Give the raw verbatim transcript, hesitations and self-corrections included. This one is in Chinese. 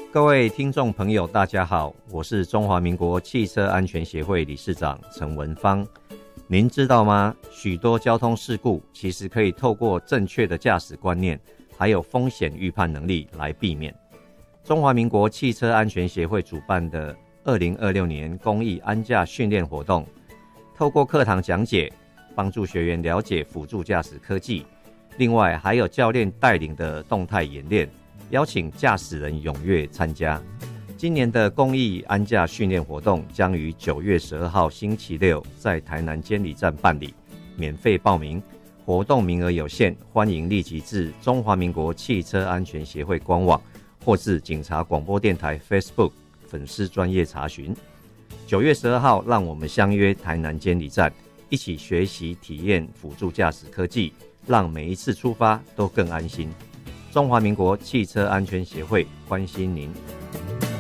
各位听众朋友大家好，我是中华民国汽车安全协会理事长陈文芳。您知道吗？许多交通事故其实可以透过正确的驾驶观念还有风险预判能力来避免。中华民国汽车安全协会主办的二零二六年公益安驾训练活动，透过课堂讲解帮助学员了解辅助驾驶科技，另外还有教练带领的动态演练，邀请驾驶人踊跃参加。今年的公益安驾训练活动将于九月十二号星期六在台南监理站办理，免费报名，活动名额有限，欢迎立即至中华民国汽车安全协会官网或至警察广播电台 Facebook 粉丝专页查询。九月十二号，让我们相约台南监理站，一起学习体验辅助驾驶科技，让每一次出发都更安心。中华民国汽车安全协会关心您。